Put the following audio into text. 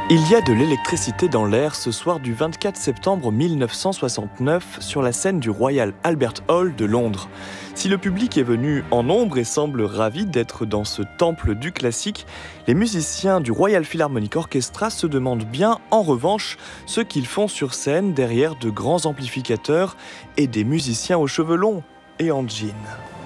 Il y a de l'électricité dans l'air ce soir du 24 septembre 1969 sur la scène du Royal Albert Hall de Londres. Si le public est venu en nombre et semble ravi d'être dans ce temple du classique, les musiciens du Royal Philharmonic Orchestra se demandent bien, en revanche, ce qu'ils font sur scène derrière de grands amplificateurs et des musiciens aux cheveux longs et en jean.